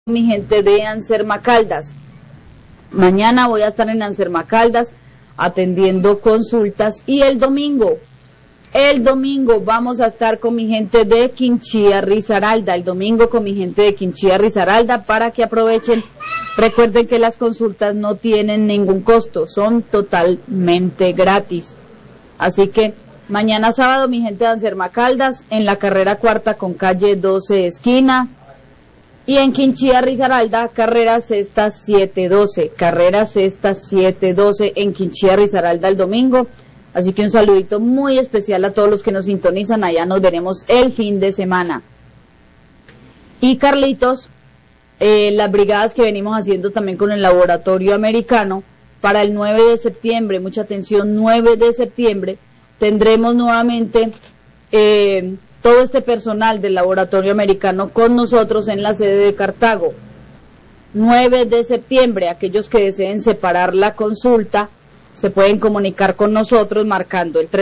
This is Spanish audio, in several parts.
Mi gente de Anserma Caldas. Mañana voy a estar en Anserma Caldas atendiendo consultas y el domingo vamos a estar con mi gente de Quinchía Risaralda, para que aprovechen. Recuerden que las consultas no tienen ningún costo, son totalmente gratis. Así que mañana sábado mi gente de Anserma Caldas en la carrera cuarta con calle 12 esquina. Y en Quinchía Risaralda, carrera sexta 712 en Quinchía Risaralda el domingo. Así que un saludito muy especial a todos los que nos sintonizan. Allá nos veremos el fin de semana. Y Carlitos, las brigadas que venimos haciendo también con el laboratorio americano, para el 9 de septiembre, mucha atención, 9 de septiembre, tendremos nuevamente todo este personal del laboratorio americano con nosotros en la sede de Cartago. 9 de septiembre, aquellos que deseen separar la consulta se pueden comunicar con nosotros marcando el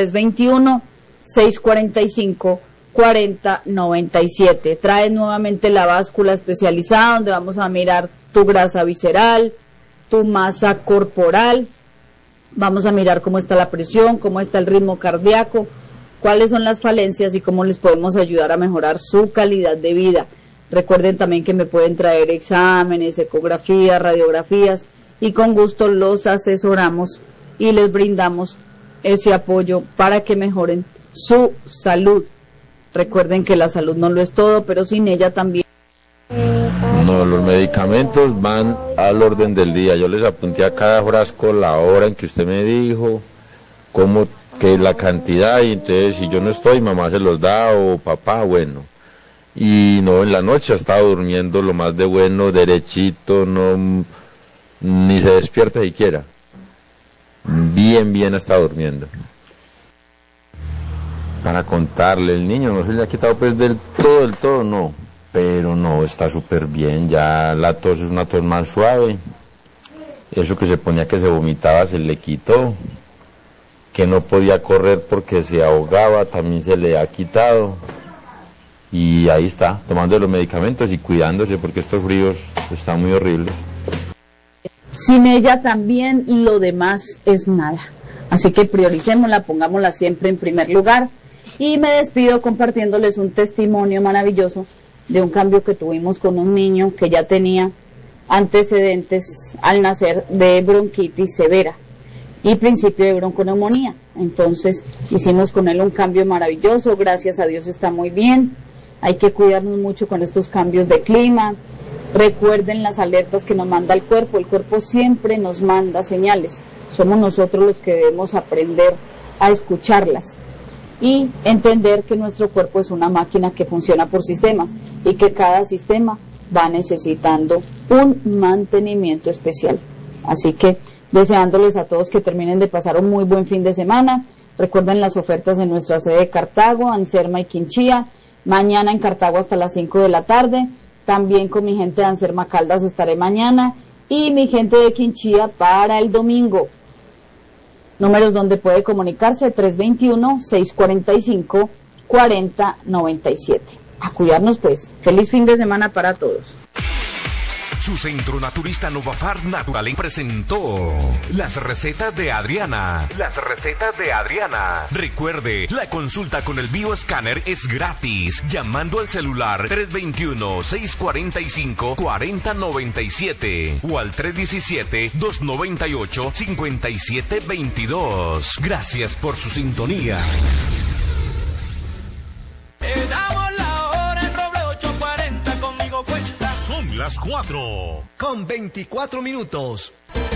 321-645-4097. Trae nuevamente la báscula especializada donde vamos a mirar tu grasa visceral, tu masa corporal, vamos a mirar cómo está la presión, cómo está el ritmo cardíaco, cuáles son las falencias y cómo les podemos ayudar a mejorar su calidad de vida. Recuerden también que me pueden traer exámenes, ecografías, radiografías y con gusto los asesoramos y les brindamos ese apoyo para que mejoren su salud. Recuerden que la salud no lo es todo, pero sin ella también. No, los medicamentos van al orden del día. Yo les apunté a cada frasco la hora en que usted me dijo, cómo, que la cantidad, y entonces si yo no estoy, mamá se los da o papá, bueno. Y no, en la noche ha estado durmiendo lo más de bueno, derechito, no, ni se despierta siquiera. Bien ha estado durmiendo. Para contarle, el niño no se le ha quitado pues del todo, no. Pero no, está súper bien, ya la tos es una tos más suave. Eso que se ponía que se vomitaba se le quitó. Que no podía correr porque se ahogaba, también se le ha quitado. Y ahí está, tomando los medicamentos y cuidándose porque estos fríos están muy horribles. Sin ella también lo demás es nada. Así que prioricémosla, pongámosla siempre en primer lugar. Y me despido compartiéndoles un testimonio maravilloso de un cambio que tuvimos con un niño que ya tenía antecedentes al nacer de bronquitis severa y principio de bronconeumonía. Entonces hicimos con él un cambio maravilloso, gracias a Dios está muy bien. Hay que cuidarnos mucho con estos cambios de clima. Recuerden las alertas que nos manda el cuerpo siempre nos manda señales, somos nosotros los que debemos aprender a escucharlas y entender que nuestro cuerpo es una máquina que funciona por sistemas y que cada sistema va necesitando un mantenimiento especial. Así que deseándoles a todos que terminen de pasar un muy buen fin de semana. Recuerden las ofertas en nuestra sede de Cartago, Anserma y Quinchía. Mañana en Cartago hasta las 5 de la tarde. También con mi gente de Anserma Caldas estaré mañana. Y mi gente de Quinchía para el domingo. Números donde puede comunicarse, 321-645-4097. A cuidarnos pues. Feliz fin de semana para todos. Su centro naturista Novafar Natural presentó las recetas de Adriana. Recuerde, la consulta con el bioescáner es gratis. Llamando al celular 321-645-4097 o al 317-298-5722. Gracias por su sintonía. Las 4:24.